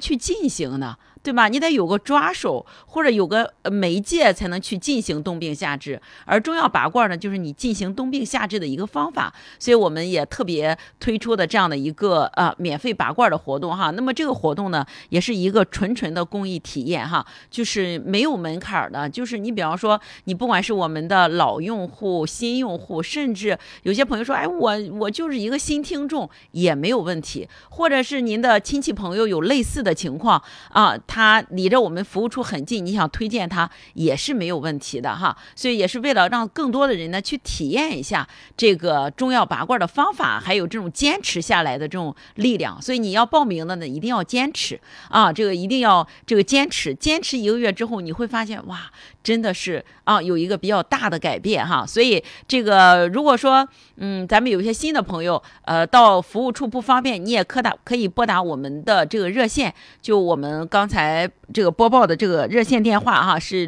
去进行呢？对吧？你得有个抓手或者有个媒介才能去进行冬病夏治，而中药拔罐呢，就是你进行冬病夏治的一个方法，所以我们也特别推出的这样的一个免费拔罐的活动哈。那么这个活动呢，也是一个纯的公益体验哈，就是没有门槛的，就是你比方说你不管是我们的老用户、新用户，甚至有些朋友说，哎，我就是一个新听众也没有问题，或者是您的亲戚朋友有类似的情况啊，他离着我们服务处很近，你想推荐他也是没有问题的哈。所以也是为了让更多的人呢去体验一下这个中药拔罐的方法，还有这种坚持下来的这种力量。所以你要报名的呢，一定要坚持啊，这个一定要这个坚持1个月之后，你会发现哇，真的是有一个比较大的改变哈。所以这个如果说咱们有一些新的朋友到服务处不方便，你也可以拨打我们的这个热线，就我们刚才这个播报的这个热线电话哈，是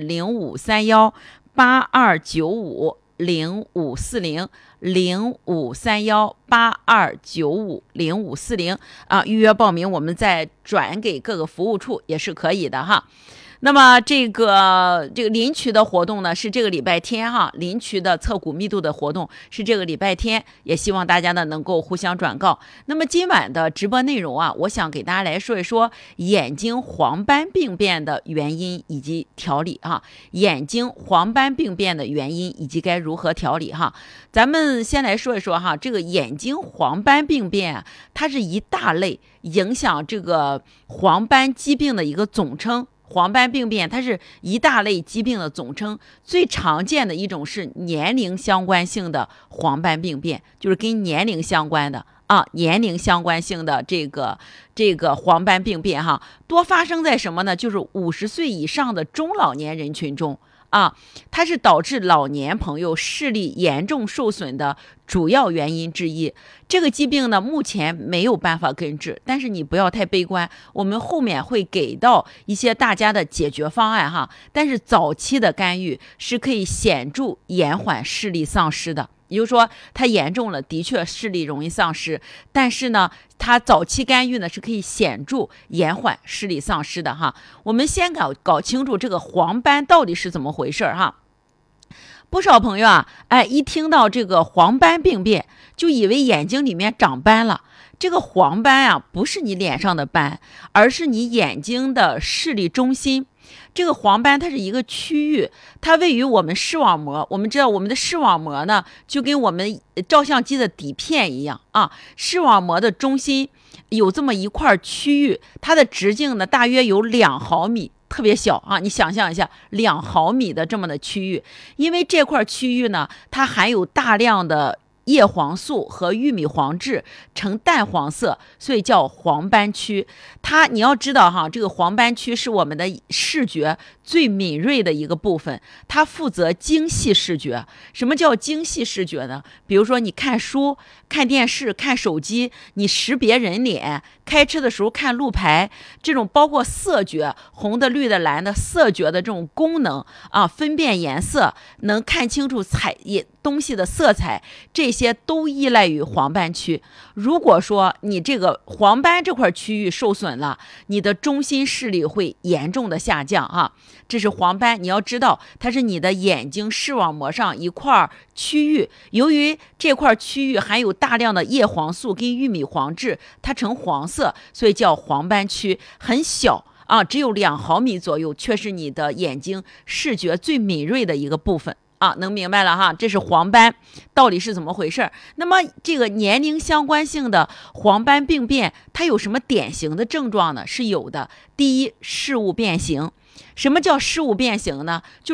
0531-8295-0540，0531-8295-0540预约报名，我们再转给各个服务处也是可以的哈。那么这个临渠的活动呢是这个礼拜天哈，临渠的测骨密度的活动是这个礼拜天，也希望大家呢能够互相转告。那么今晚的直播内容啊，我想给大家来说一说眼睛黄斑病变的原因以及调理哈，眼睛黄斑病变的原因以及该如何调理哈。咱们先来说一说哈，这个眼睛黄斑病变它是一大类影响这个黄斑疾病的一个总称。黄斑病变它是一大类疾病的总称，最常见的一种是年龄相关性的黄斑病变，就是跟年龄相关的年龄相关性的这个黄斑病变哈，多发生在什么呢？就是50岁以上的中老年人群中它是导致老年朋友视力严重受损的主要原因之一。这个疾病呢，目前没有办法根治，但是你不要太悲观，我们后面会给到一些大家的解决方案哈。但是早期的干预是可以显著延缓视力丧失的。也就是说它严重了，的确视力容易丧失，但是呢它早期干预呢是可以显著延缓视力丧失的哈。我们先搞清楚这个黄斑到底是怎么回事哈。不少朋友一听到这个黄斑病变就以为眼睛里面长斑了。这个黄斑不是你脸上的斑，而是你眼睛的视力中心。这个黄斑它是一个区域，它位于我们视网膜。我们知道我们的视网膜呢，就跟我们照相机的底片一样视网膜的中心有这么一块区域，它的直径呢大约有2毫米，特别小你想象一下2毫米的这么的区域。因为这块区域呢，它含有大量的叶黄素和玉米黄质呈淡黄色，所以叫黄斑区。你要知道哈，这个黄斑区是我们的视觉最敏锐的一个部分，它负责精细视觉。什么叫精细视觉呢？比如说你看书、看电视、看手机，你识别人脸，开车的时候看路牌，这种包括色觉，红的、绿的、蓝的色觉的这种功能分辨颜色，能看清楚东西的色彩，这些都依赖于黄斑区。如果说你这个黄斑这块区域受损了，你的中心视力会严重的下降这是黄斑，你要知道它是你的眼睛视网膜上一块区域，由于这块区域含有大量的叶黄素跟玉米黄质，它呈黄色，所以叫黄斑区，很小只有2毫米左右，却是你的眼睛视觉最敏锐的一个部分能明白了哈，这是黄斑到底是怎么回事。那么这个年龄相关性的黄斑病变，它有什么典型的症状呢？是有的。第一，视物变形。什么叫视物变形呢？